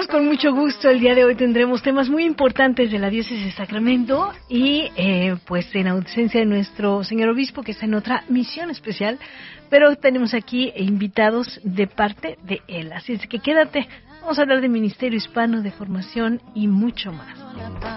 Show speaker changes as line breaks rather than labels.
saludamos con mucho gusto. El día de hoy tendremos temas muy importantes de la diócesis de Sacramento y pues en ausencia de nuestro señor obispo que está en otra misión especial, pero tenemos aquí invitados de parte de él. Así es que quédate, vamos a hablar de ministerio hispano, de formación y mucho más.